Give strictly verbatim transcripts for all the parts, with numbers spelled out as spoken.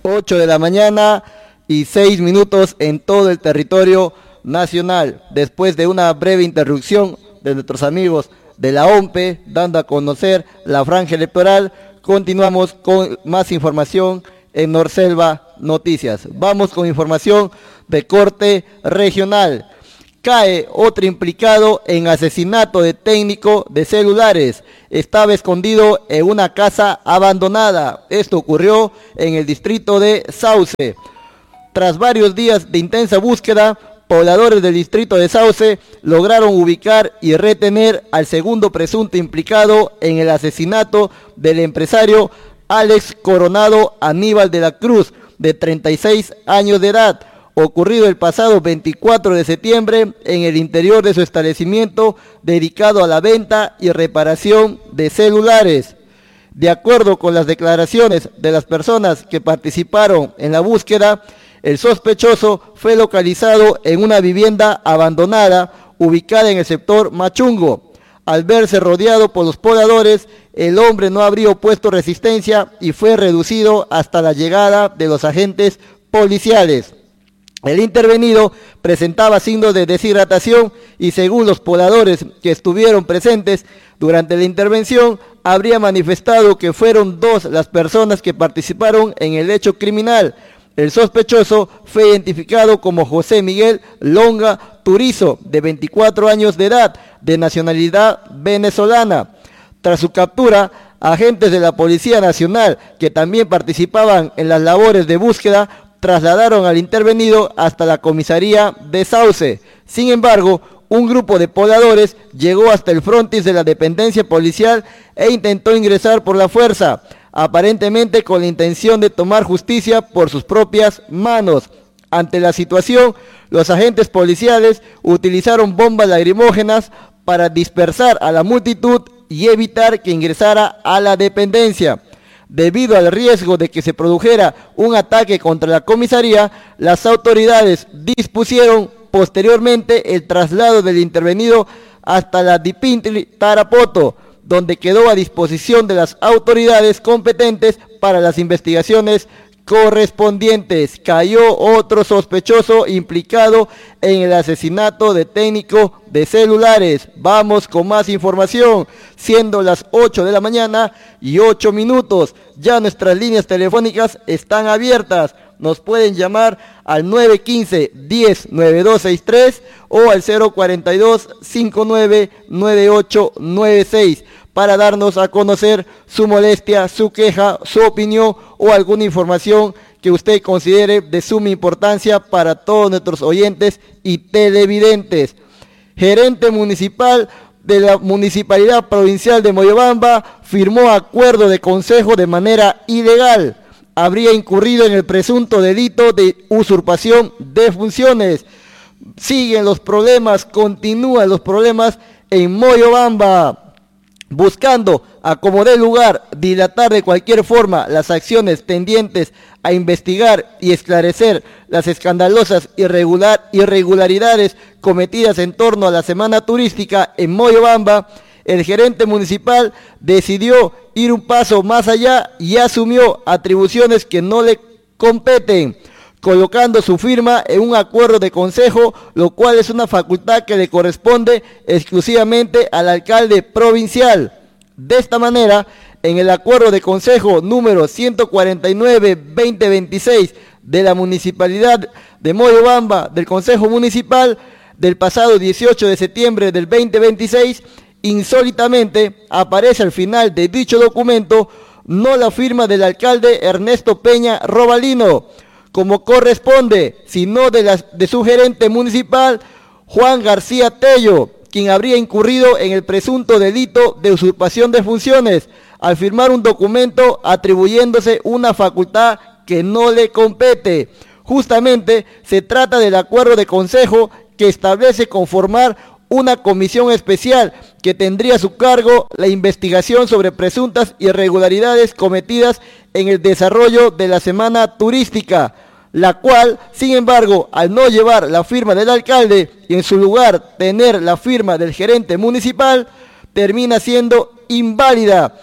ocho de la mañana y seis minutos en todo el territorio nacional. Después de una breve interrupción de nuestros amigos de la O M P E, dando a conocer la franja electoral, continuamos con más información en Norselva Noticias. Vamos con información de corte regional. Cae otro implicado en asesinato de técnico de celulares. Estaba escondido en una casa abandonada. Esto ocurrió en el distrito de Sauce. Tras varios días de intensa búsqueda, pobladores del distrito de Sauce lograron ubicar y retener al segundo presunto implicado en el asesinato del empresario Alex Coronado Aníbal de la Cruz, de treinta y seis años de edad, ocurrido el pasado veinticuatro de septiembre en el interior de su establecimiento dedicado a la venta y reparación de celulares. De acuerdo con las declaraciones de las personas que participaron en la búsqueda, el sospechoso fue localizado en una vivienda abandonada ubicada en el sector Machungo. Al verse rodeado por los pobladores, el hombre no habría opuesto resistencia y fue reducido hasta la llegada de los agentes policiales. El intervenido presentaba signos de deshidratación y, según los pobladores que estuvieron presentes durante la intervención, habría manifestado que fueron dos las personas que participaron en el hecho criminal. El sospechoso fue identificado como José Miguel Longa Turizo, de veinticuatro años de edad, de nacionalidad venezolana. Tras su captura, agentes de la Policía Nacional, que también participaban en las labores de búsqueda, trasladaron al intervenido hasta la comisaría de Sauce. Sin embargo, un grupo de pobladores llegó hasta el frontis de la dependencia policial e intentó ingresar por la fuerza, aparentemente con la intención de tomar justicia por sus propias manos. Ante la situación, los agentes policiales utilizaron bombas lacrimógenas para dispersar a la multitud y evitar que ingresara a la dependencia. Debido al riesgo de que se produjera un ataque contra la comisaría, las autoridades dispusieron posteriormente el traslado del intervenido hasta la Dipintri Tarapoto, donde quedó a disposición de las autoridades competentes para las investigaciones correspondientes. Cayó otro sospechoso implicado en el asesinato de técnico de celulares. Vamos con más información, siendo las ocho de la mañana y ocho minutos. Ya nuestras líneas telefónicas están abiertas. Nos pueden llamar al nueve uno cinco, diez, noventa y dos sesenta y tres o al cero cuarenta y dos, cincuenta y nueve, noventa y ocho noventa y seis para darnos a conocer su molestia, su queja, su opinión o alguna información que usted considere de suma importancia para todos nuestros oyentes y televidentes. Gerente municipal de la Municipalidad Provincial de Moyobamba firmó acuerdo de consejo de manera ilegal. Habría incurrido en el presunto delito de usurpación de funciones. Siguen los problemas, continúan los problemas en Moyobamba. Buscando, a como dé lugar, dilatar de cualquier forma las acciones tendientes a investigar y esclarecer las escandalosas irregular, irregularidades cometidas en torno a la semana turística en Moyobamba, el gerente municipal decidió ir un paso más allá y asumió atribuciones que no le competen, colocando su firma en un acuerdo de consejo, lo cual es una facultad que le corresponde exclusivamente al alcalde provincial. De esta manera, en el acuerdo de consejo número ciento cuarenta y nueve barra veinte veintiséis de la Municipalidad de Moyobamba, del Consejo Municipal, del pasado dieciocho de septiembre del veinte veintiséis, insólitamente aparece al final de dicho documento no la firma del alcalde Ernesto Peña Robalino, como corresponde, sino de, la, de su gerente municipal, Juan García Tello, quien habría incurrido en el presunto delito de usurpación de funciones, al firmar un documento atribuyéndose una facultad que no le compete. Justamente se trata del acuerdo de consejo que establece conformar una comisión especial que tendría a su cargo la investigación sobre presuntas irregularidades cometidas en el desarrollo de la semana turística, la cual, sin embargo, al no llevar la firma del alcalde y en su lugar tener la firma del gerente municipal, termina siendo inválida.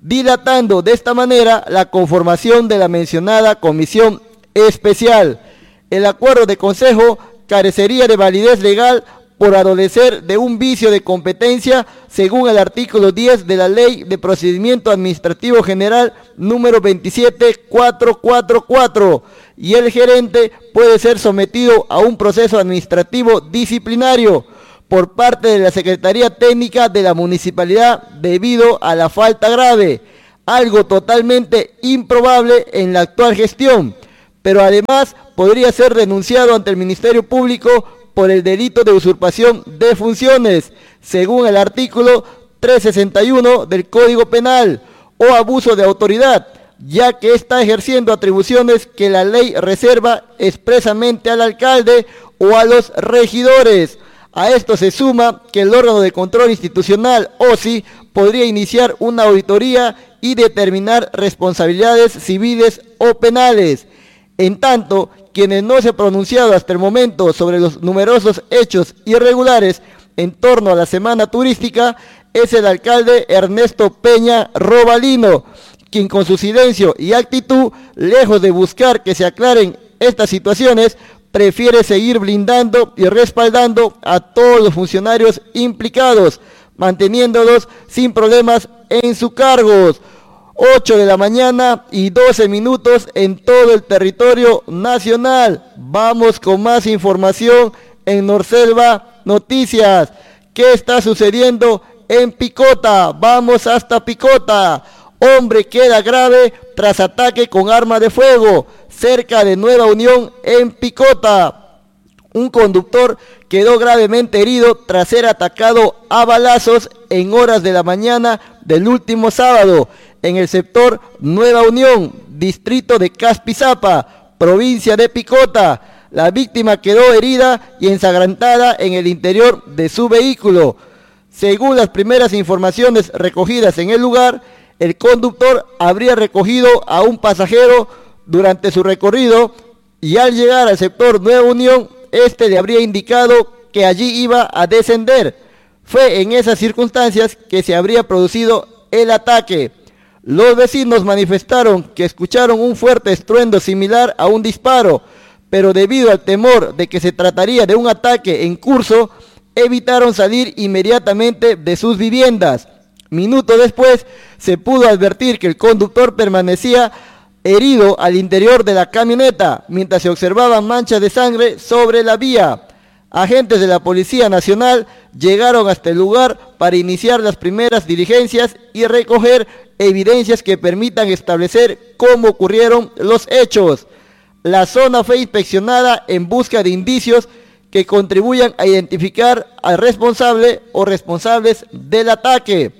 dilatando de esta manera la conformación de la mencionada comisión especial. El acuerdo de consejo carecería de validez legal por adolecer de un vicio de competencia según el artículo diez de la Ley de Procedimiento Administrativo General número veintisiete mil cuatrocientos cuarenta y cuatro, y el gerente puede ser sometido a un proceso administrativo disciplinario por parte de la Secretaría Técnica de la Municipalidad debido a la falta grave, algo totalmente improbable en la actual gestión, pero además podría ser denunciado ante el Ministerio Público por el delito de usurpación de funciones, según el artículo trescientos sesenta y uno del Código Penal, o abuso de autoridad, ya que está ejerciendo atribuciones que la ley reserva expresamente al alcalde o a los regidores. A esto se suma que el órgano de control institucional, O S I, podría iniciar una auditoría y determinar responsabilidades civiles o penales. En tanto, quienes no se han pronunciado hasta el momento sobre los numerosos hechos irregulares en torno a la semana turística es el alcalde Ernesto Peña Robalino, quien con su silencio y actitud, lejos de buscar que se aclaren estas situaciones, prefiere seguir blindando y respaldando a todos los funcionarios implicados, manteniéndolos sin problemas en sus cargos. ocho de la mañana y doce minutos en todo el territorio nacional. Vamos con más información en Norselva Noticias. ¿Qué está sucediendo en Picota? Vamos hasta Picota. Hombre queda grave tras ataque con arma de fuego cerca de Nueva Unión en Picota. Un conductor quedó gravemente herido tras ser atacado a balazos en horas de la mañana del último sábado en el sector Nueva Unión, distrito de Caspizapa, provincia de Picota. La víctima quedó herida y ensangrentada en el interior de su vehículo. Según las primeras informaciones recogidas en el lugar, el conductor habría recogido a un pasajero durante su recorrido y al llegar al sector Nueva Unión, este le habría indicado que allí iba a descender. Fue en esas circunstancias que se habría producido el ataque. Los vecinos manifestaron que escucharon un fuerte estruendo similar a un disparo, pero debido al temor de que se trataría de un ataque en curso, evitaron salir inmediatamente de sus viviendas. Minutos después, se pudo advertir que el conductor permanecía herido al interior de la camioneta, mientras se observaban manchas de sangre sobre la vía. Agentes de la Policía Nacional llegaron hasta el lugar para iniciar las primeras diligencias y recoger evidencias que permitan establecer cómo ocurrieron los hechos. La zona fue inspeccionada en busca de indicios que contribuyan a identificar al responsable o responsables del ataque.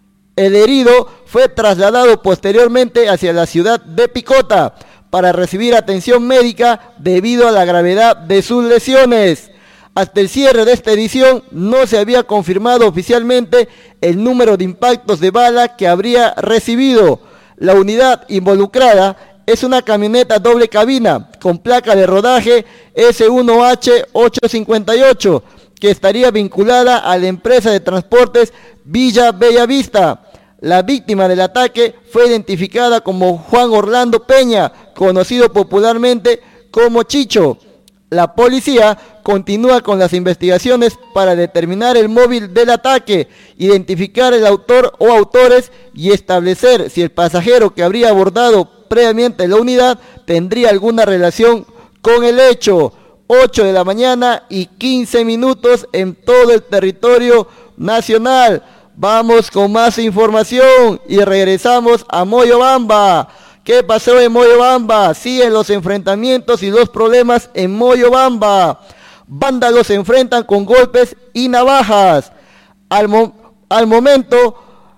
El herido fue trasladado posteriormente hacia la ciudad de Picota para recibir atención médica debido a la gravedad de sus lesiones. Hasta el cierre de esta edición no se había confirmado oficialmente el número de impactos de bala que habría recibido. La unidad involucrada es una camioneta doble cabina con placa de rodaje S uno H ochocientos cincuenta y ocho que estaría vinculada a la empresa de transportes Villa Bellavista. La víctima del ataque fue identificada como Juan Orlando Peña, conocido popularmente como Chicho. La policía continúa con las investigaciones para determinar el móvil del ataque, identificar el autor o autores y establecer si el pasajero que habría abordado previamente la unidad tendría alguna relación con el hecho. ocho de la mañana y quince minutos en todo el territorio nacional. Vamos con más información y regresamos a Moyobamba. ¿Qué pasó en Moyobamba? Siguen los enfrentamientos y los problemas en Moyobamba. Vándalos se enfrentan con golpes y navajas. Al, mo- al momento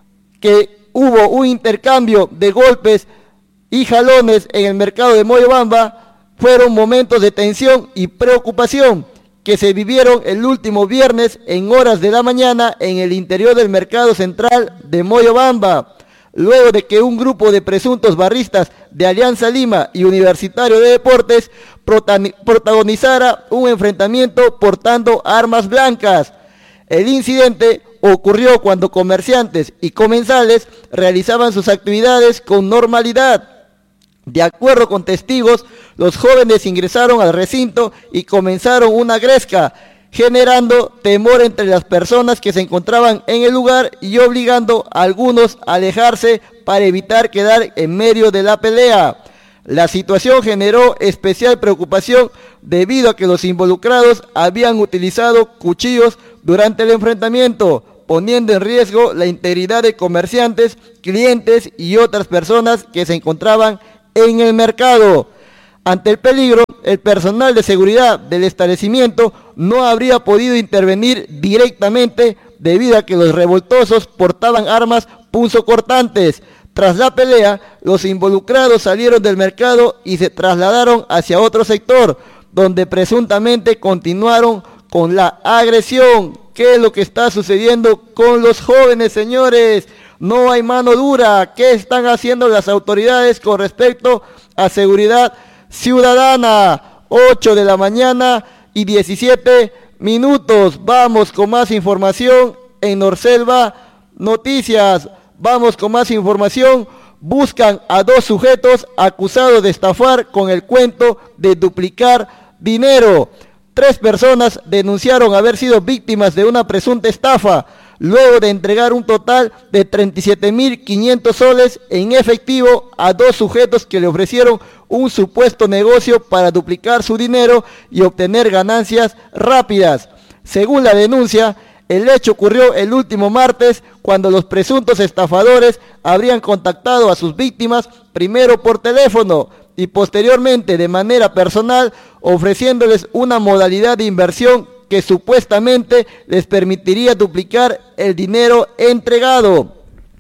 que hubo un intercambio de golpes y jalones en el mercado de Moyobamba, fueron momentos de tensión y preocupación que se vivieron el último viernes en horas de la mañana en el interior del mercado central de Moyobamba, luego de que un grupo de presuntos barristas de Alianza Lima y Universitario de Deportes protagonizara un enfrentamiento portando armas blancas. El incidente ocurrió cuando comerciantes y comensales realizaban sus actividades con normalidad. De acuerdo con testigos, los jóvenes ingresaron al recinto y comenzaron una gresca, generando temor entre las personas que se encontraban en el lugar y obligando a algunos a alejarse para evitar quedar en medio de la pelea. La situación generó especial preocupación debido a que los involucrados habían utilizado cuchillos durante el enfrentamiento, poniendo en riesgo la integridad de comerciantes, clientes y otras personas que se encontraban en el mercado. Ante el peligro, el personal de seguridad del establecimiento no habría podido intervenir directamente debido a que los revoltosos portaban armas punzocortantes. Tras la pelea, los involucrados salieron del mercado y se trasladaron hacia otro sector, donde presuntamente continuaron con la agresión. ¿Qué es lo que está sucediendo con los jóvenes, señores? No hay mano dura. ¿Qué están haciendo las autoridades con respecto a seguridad ciudadana? ocho de la mañana y diecisiete minutos. Vamos con más información en Norselva Noticias. Vamos con más información. Buscan a dos sujetos acusados de estafar con el cuento de duplicar dinero. Tres personas denunciaron haber sido víctimas de una presunta estafa, luego de entregar un total de treinta y siete mil quinientos soles en efectivo a dos sujetos que le ofrecieron un supuesto negocio para duplicar su dinero y obtener ganancias rápidas. Según la denuncia, el hecho ocurrió el último martes, cuando los presuntos estafadores habrían contactado a sus víctimas primero por teléfono y posteriormente de manera personal, ofreciéndoles una modalidad de inversión que supuestamente les permitiría duplicar el dinero entregado.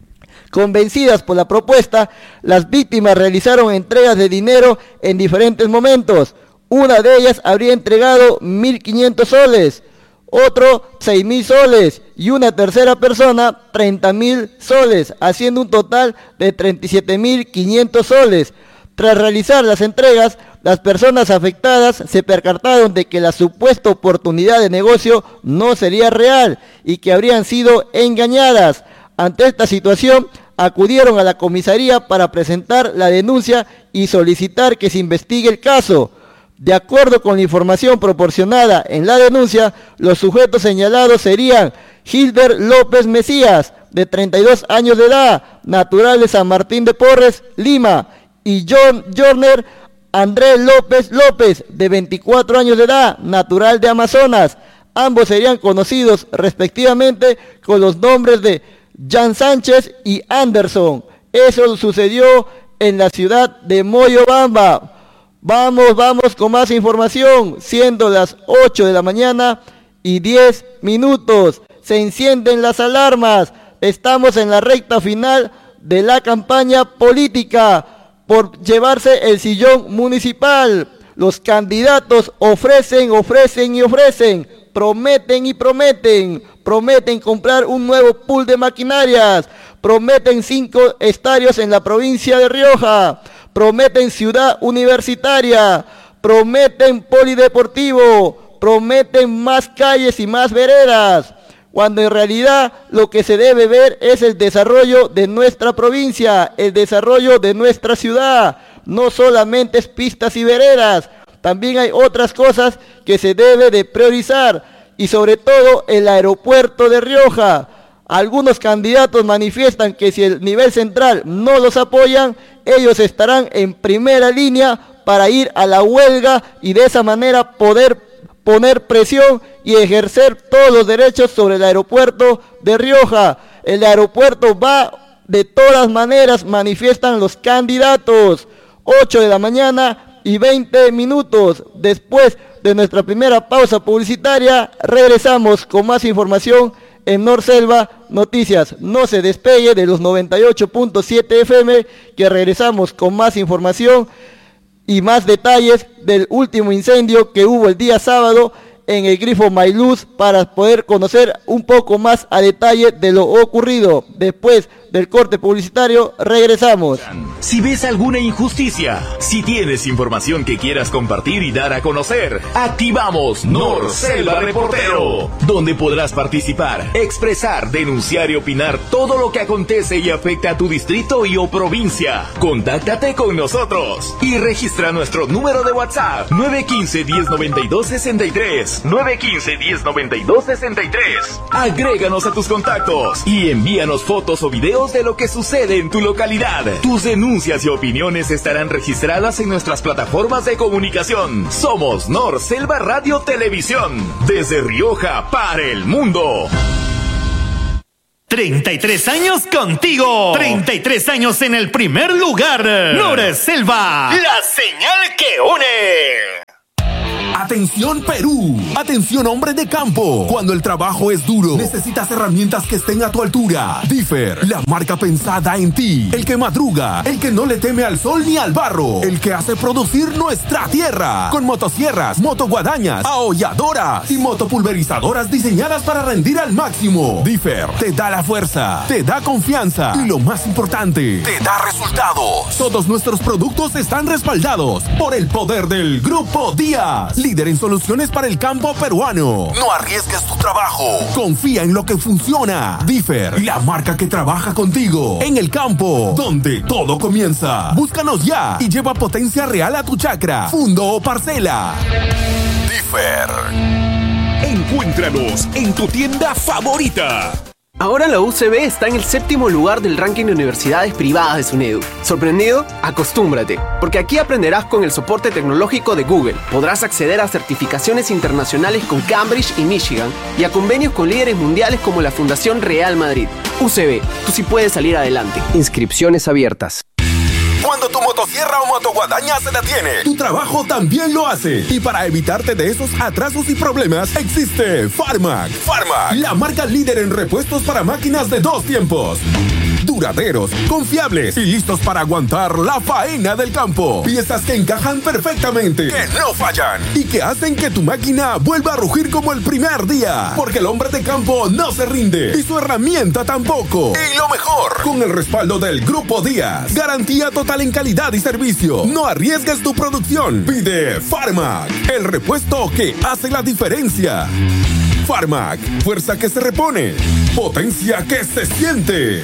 Convencidas por la propuesta, las víctimas realizaron entregas de dinero en diferentes momentos. Una de ellas habría entregado mil quinientos soles, otro seis mil soles y una tercera persona treinta mil soles, haciendo un total de treinta y siete mil quinientos soles. Tras realizar las entregas, las personas afectadas se percataron de que la supuesta oportunidad de negocio no sería real y que habrían sido engañadas. Ante esta situación, acudieron a la comisaría para presentar la denuncia y solicitar que se investigue el caso. De acuerdo con la información proporcionada en la denuncia, los sujetos señalados serían Gilbert López Mesías, de treinta y dos años de edad, natural de San Martín de Porres, Lima, y John Jorner Andrés López López, de veinticuatro años de edad, natural de Amazonas. Ambos serían conocidos respectivamente con los nombres de Jan Sánchez y Anderson. Eso sucedió en la ciudad de Moyobamba. Vamos, vamos con más información, siendo las ocho de la mañana y diez minutos. Se encienden las alarmas. Estamos en la recta final de la campaña política por llevarse el sillón municipal. Los candidatos ofrecen, ofrecen y ofrecen, prometen y prometen, prometen comprar un nuevo pool de maquinarias, prometen cinco estadios en la provincia de Rioja, prometen ciudad universitaria, prometen polideportivo, prometen más calles y más veredas, cuando en realidad lo que se debe ver es el desarrollo de nuestra provincia, el desarrollo de nuestra ciudad. No solamente es pistas y veredas, también hay otras cosas que se debe de priorizar, y sobre todo el aeropuerto de Rioja. Algunos candidatos manifiestan que si el nivel central no los apoyan, ellos estarán en primera línea para ir a la huelga y de esa manera poder poner presión y ejercer todos los derechos sobre el aeropuerto de Rioja. El aeropuerto va de todas maneras, manifiestan los candidatos. ocho de la mañana y veinte minutos. Después de nuestra primera pausa publicitaria, regresamos con más información en Norselva Noticias. No se despegue de los noventa y ocho punto siete F M, que regresamos con más información y más detalles del último incendio que hubo el día sábado en el Grifo Mailuz, para poder conocer un poco más a detalle de lo ocurrido. Después del corte publicitario, regresamos. Si ves alguna injusticia, si tienes información que quieras compartir y dar a conocer, activamos Norselva Reportero, donde podrás participar, expresar, denunciar y opinar todo lo que acontece y afecta a tu distrito y o provincia. Contáctate con nosotros y registra nuestro número de WhatsApp nueve uno cinco, uno cero nueve dos, seis tres, nueve uno cinco, uno cero nueve dos, seis tres. Agréganos a tus contactos y envíanos fotos o videos de lo que sucede en tu localidad. Tus denuncias y opiniones estarán registradas en nuestras plataformas de comunicación. Somos Norselva Radio Televisión, desde Rioja para el mundo. treinta y tres años contigo. treinta y tres años en el primer lugar. Norselva, la señal que une. Atención Perú, atención hombre de campo. Cuando el trabajo es duro, necesitas herramientas que estén a tu altura. Differ, la marca pensada en ti. El que madruga, el que no le teme al sol ni al barro, el que hace producir nuestra tierra. Con motosierras, motoguadañas, aholladoras y motopulverizadoras diseñadas para rendir al máximo. Differ te da la fuerza, te da confianza y lo más importante, te da resultados. Todos nuestros productos están respaldados por el poder del Grupo Díaz, líder en soluciones para el campo peruano. No arriesgues tu trabajo. Confía en lo que funciona. Differ, la marca que trabaja contigo en el campo, donde todo comienza. Búscanos ya y lleva potencia real a tu chacra, fundo o parcela. Differ. Encuéntranos en tu tienda favorita. Ahora la U C B está en el séptimo lugar del ranking de universidades privadas de SUNEDU. ¿Sorprendido? Acostúmbrate, porque aquí aprenderás con el soporte tecnológico de Google. Podrás acceder a certificaciones internacionales con Cambridge y Michigan y a convenios con líderes mundiales como la Fundación Real Madrid. U C B, tú sí puedes salir adelante. Inscripciones abiertas. Cuando tu motosierra o motoguadaña se detiene, tu trabajo también lo hace. Y para evitarte de esos atrasos y problemas, existe Farmac. Farmac, la marca líder en repuestos para máquinas de dos tiempos. Duraderos, confiables y listos para aguantar la faena del campo. Piezas que encajan perfectamente, que no fallan y que hacen que tu máquina vuelva a rugir como el primer día. Porque el hombre de campo no se rinde y su herramienta tampoco. Y lo mejor, con el respaldo del Grupo Díaz. Garantía total en calidad y servicio. No arriesgues tu producción. Pide Farmac, el repuesto que hace la diferencia. Farmac, fuerza que se repone, potencia que se siente.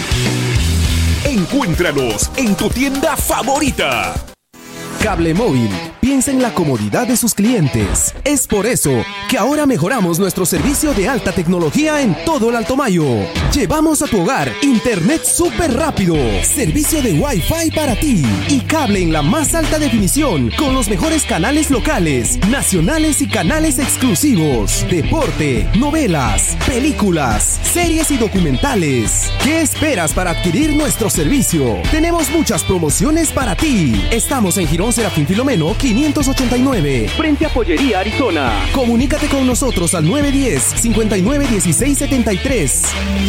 Encuéntranos en tu tienda favorita. Cable Móvil piensa en la comodidad de sus clientes. Es por eso que ahora mejoramos nuestro servicio de alta tecnología en todo el Alto Mayo. Llevamos a tu hogar internet súper rápido, servicio de Wi-Fi para ti y cable en la más alta definición con los mejores canales locales, nacionales y canales exclusivos, deporte, novelas, películas, series y documentales. ¿Qué esperas para adquirir nuestro servicio? Tenemos muchas promociones para ti. Estamos en Girón Serafín Filomeno quinientos ochenta y nueve, frente a Pollería Arizona. Comunícate con nosotros al nueve uno cero, cinco nueve uno seis siete tres.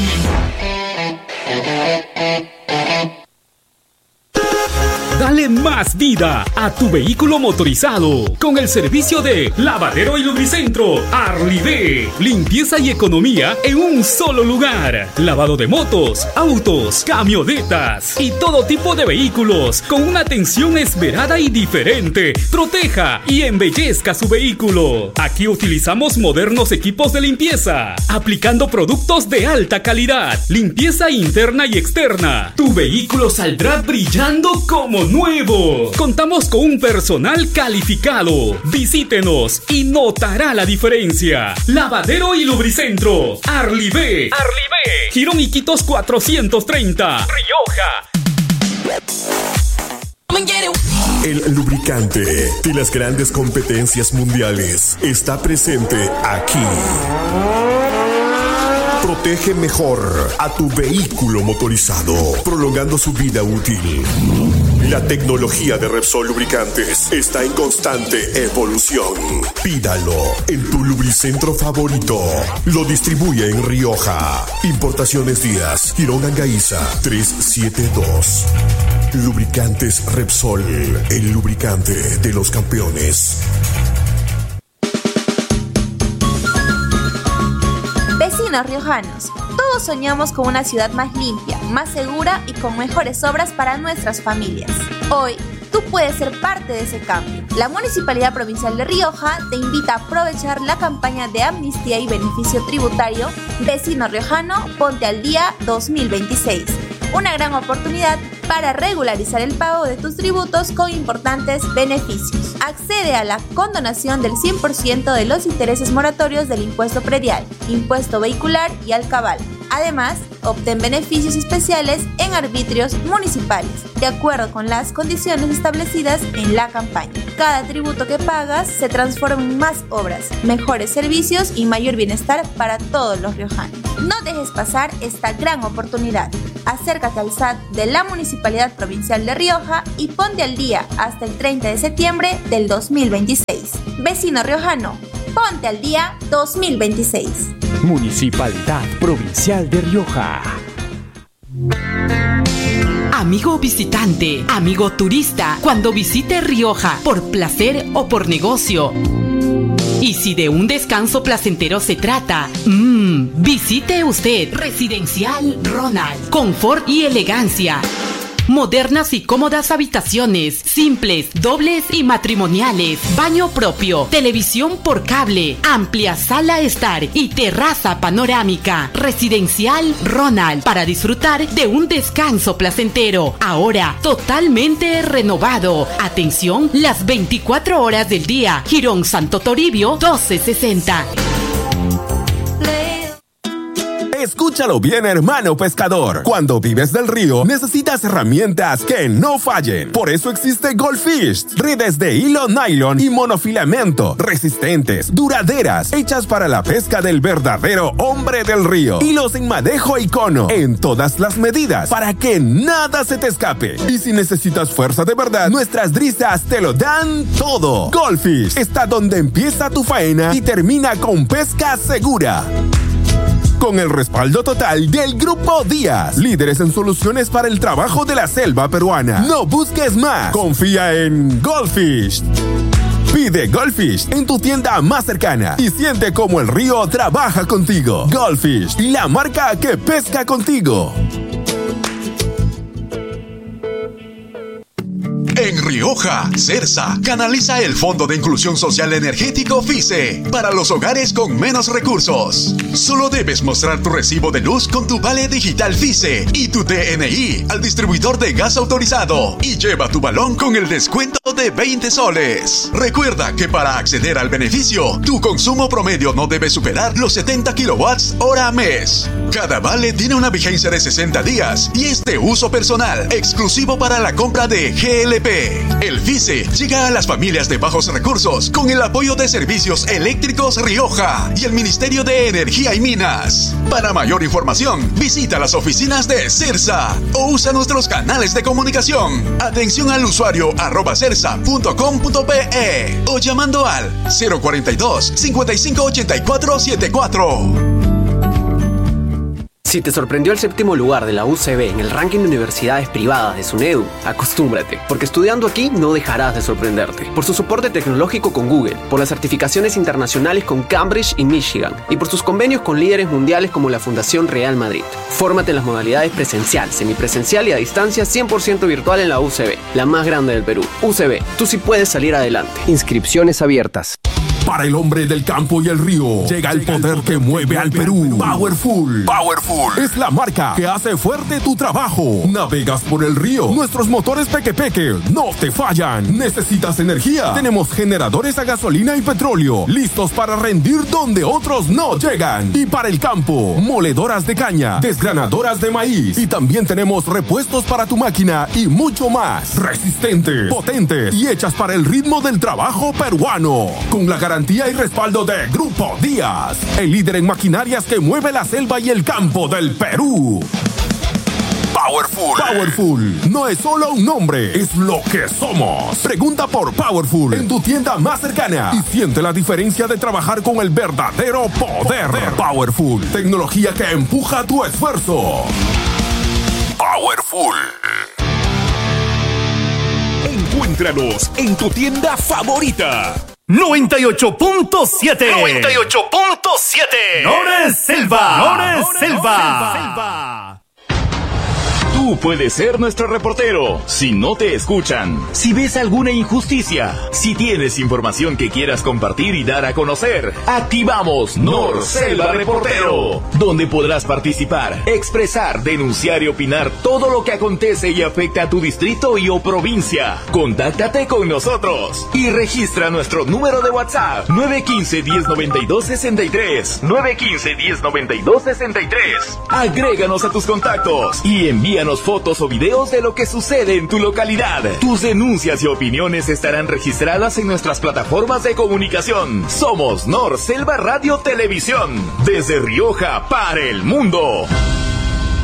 Dale más vida a tu vehículo motorizado con el servicio de Lavadero y Lubricentro Arlivé. Limpieza y economía en un solo lugar. Lavado de motos, autos, camionetas y todo tipo de vehículos con una atención esmerada y diferente. Proteja y embellezca su vehículo. Aquí utilizamos modernos equipos de limpieza, aplicando productos de alta calidad. Limpieza interna y externa. Tu vehículo saldrá brillando como nuevo. Contamos con un personal calificado. Visítenos y notará la diferencia. Lavadero y Lubricentro Arlivé. Arlivé. Girón Iquitos cuatrocientos treinta. Rioja. El lubricante de las grandes competencias mundiales está presente aquí. Protege mejor a tu vehículo motorizado, prolongando su vida útil. La tecnología de Repsol Lubricantes está en constante evolución. Pídalo en tu lubricentro favorito. Lo distribuye en Rioja. Importaciones Díaz, Girón Angaiza, trescientos setenta y dos. Lubricantes Repsol, el lubricante de los campeones. Vecinos riojanos, todos soñamos con una ciudad más limpia, más segura y con mejores obras para nuestras familias. Hoy, tú puedes ser parte de ese cambio. La Municipalidad Provincial de Rioja te invita a aprovechar la campaña de amnistía y beneficio tributario Vecino Riojano Ponte al Día dos mil veintiséis. Una gran oportunidad para regularizar el pago de tus tributos con importantes beneficios. Accede a la condonación del cien por ciento de los intereses moratorios del impuesto predial, impuesto vehicular y alcabal. Además, obtén beneficios especiales en arbitrios municipales, de acuerdo con las condiciones establecidas en la campaña. Cada tributo que pagas se transforma en más obras, mejores servicios y mayor bienestar para todos los riojanos. No dejes pasar esta gran oportunidad. Acércate al S A T de la Municipalidad Provincial de Rioja y ponte al día hasta el treinta de septiembre del dos mil veintiséis. Vecino riojano, ponte al día dos mil veintiséis. Municipalidad Provincial de Rioja. Amigo visitante, amigo turista, cuando visite Rioja por placer o por negocio. Y si de un descanso placentero se trata, mmm, visite usted Residencial Ronald. Confort y elegancia. Modernas y cómodas habitaciones, simples, dobles y matrimoniales, baño propio, televisión por cable, amplia sala estar y terraza panorámica. Residencial Ronald, para disfrutar de un descanso placentero, ahora totalmente renovado. Atención, las veinticuatro horas del día. Girón Santo Toribio doce sesenta. Escúchalo bien, hermano pescador. Cuando vives del río, necesitas herramientas que no fallen. Por eso existe Goldfish, redes de hilo nylon y monofilamento, resistentes, duraderas, hechas para la pesca del verdadero hombre del río. Hilos en madejo y cono, en todas las medidas, para que nada se te escape. Y si necesitas fuerza de verdad, nuestras drisas te lo dan todo. Goldfish está donde empieza tu faena y termina con pesca segura. Con el respaldo total del Grupo Díaz, líderes en soluciones para el trabajo de la selva peruana. No busques más, confía en Goldfish. Pide Goldfish en tu tienda más cercana y siente cómo el río trabaja contigo. Goldfish, la marca que pesca contigo. En Rioja, CERSA canaliza el Fondo de Inclusión Social Energético FICE para los hogares con menos recursos. Solo debes mostrar tu recibo de luz con tu vale digital FICE y tu D N I al distribuidor de gas autorizado y lleva tu balón con el descuento de veinte soles. Recuerda que para acceder al beneficio, tu consumo promedio no debe superar los setenta kilowatts hora mes. Cada vale tiene una vigencia de sesenta días y es de uso personal, exclusivo para la compra de G L P. El FICE llega a las familias de bajos recursos con el apoyo de Servicios Eléctricos Rioja y el Ministerio de Energía y Minas. Para mayor información, visita las oficinas de CERSA o usa nuestros canales de comunicación. Atención al usuario arroba cersa punto com punto pe o llamando al cero cuarenta y dos, cincuenta y cinco ochenta y cuatro setenta y cuatro. Si te sorprendió el séptimo lugar de la U C B en el ranking de universidades privadas de SUNEDU, acostúmbrate, porque estudiando aquí no dejarás de sorprenderte. Por su soporte tecnológico con Google, por las certificaciones internacionales con Cambridge y Michigan, y por sus convenios con líderes mundiales como la Fundación Real Madrid. Fórmate en las modalidades presencial, semipresencial y a distancia cien por ciento virtual en la U C B, la más grande del Perú. U C B, tú sí puedes salir adelante. Inscripciones abiertas. Para el hombre del campo y el río, llega el poder que mueve al Perú. Powerful. Powerful es la marca que hace fuerte tu trabajo. Navegas por el río, nuestros motores Peque Peque no te fallan. ¿Necesitas energía? Tenemos generadores a gasolina y petróleo, listos para rendir donde otros no llegan. Y para el campo, moledoras de caña, desgranadoras de maíz. Y también tenemos repuestos para tu máquina y mucho más. Resistentes, potentes y hechas para el ritmo del trabajo peruano. Con la garantía y respaldo de Grupo Díaz, el líder en maquinarias que mueve la selva y el campo del Perú. Powerful. Powerful no es solo un nombre, es lo que somos. Pregunta por Powerful en tu tienda más cercana y siente la diferencia de trabajar con el verdadero poder. Powerful, tecnología que empuja tu esfuerzo. Powerful. Encuéntranos en tu tienda favorita. noventa y ocho punto siete. noventa y ocho punto siete. Nor Selva. Nor Selva. Tú puedes ser nuestro reportero. Si no te escuchan, si ves alguna injusticia, si tienes información que quieras compartir y dar a conocer, activamos Nor Selva Reportero, donde podrás participar, expresar, denunciar y opinar todo lo que acontece y afecta a tu distrito y o provincia. Contáctate con nosotros y registra nuestro número de WhatsApp nueve uno cinco, uno cero nueve dos, seis tres, nueve uno cinco, uno cero nueve dos, seis tres. Agréganos a tus contactos y envíanos fotos o videos de lo que sucede en tu localidad. Tus denuncias y opiniones estarán registradas en nuestras plataformas de comunicación. Somos Nor Selva Radio Televisión, desde Rioja para el mundo.